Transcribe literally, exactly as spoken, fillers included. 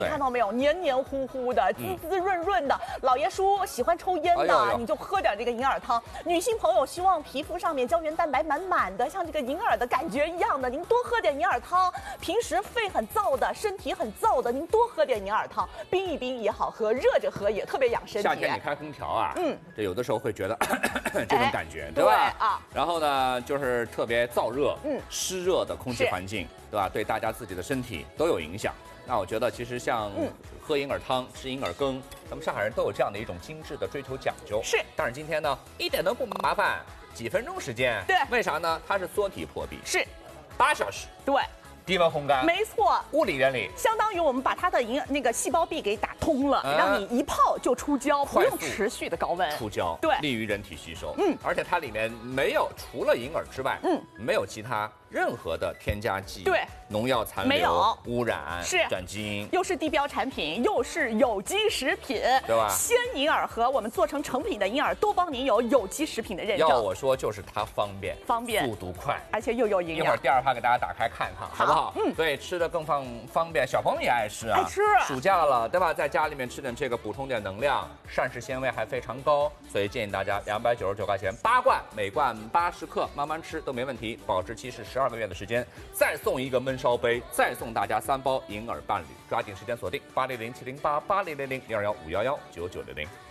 看到没有，黏黏糊糊的，滋滋润润的。嗯、老爷叔喜欢抽烟的，哎、呦呦你就喝点这个银耳汤。女性朋友希望皮肤上面胶原蛋白满满的，像这个银耳的感觉一样的，您多喝点银耳汤。平时肺很燥的，身体很燥的，您多喝点银耳汤，冰一冰也好喝，热着喝也特别养身体。 夏天你开空调啊，嗯，这有的时候会觉得咳咳这种感觉， 哎、 对吧？ 对啊。 然后呢，就是特别燥热，嗯，湿热的空气环境，对吧？对大家自己的身体都有影响。那我觉得其实像喝银耳汤、吃银耳羹，咱们上海人都有这样的一种精致的追求讲究。 是， 但是今天呢，一点都不麻烦，几分钟时间。 对， 为啥呢？它是缩体破壁， 是， 八小时。 对。 低温烘干， 没错， 物理原理相当于我们把它的银那个细胞壁给打通了，嗯、让你一泡就出胶，不用持续的高温出胶， 对， 利于人体吸收。嗯，而且它里面没有除了银耳之外，嗯，没有其他任何的添加剂、 对， 农药残留、 没有污染、 是转基因， 又是地标产品，又是有机食品， 对吧？ 鲜银耳和我们做成成品的银耳都帮您有有机食品的认证。 要我说，就是它方便， 方便， 速度快， 而且又有营养。 一会儿第二趴给大家打开看看，好不好？嗯，对，吃的更方方便，小朋友也爱吃啊， 爱吃。 暑假了，对吧？在家里面吃点这个，补充点能量，膳食纤维还非常高，所以建议大家两百九十九块钱八罐，每罐八十克，慢慢吃都没问题，保质期是十二个月的时间。再送一个焖烧杯，再送大家三包银耳伴侣，抓紧时间锁定八零零七零八八零零零零二幺五幺幺九九零零。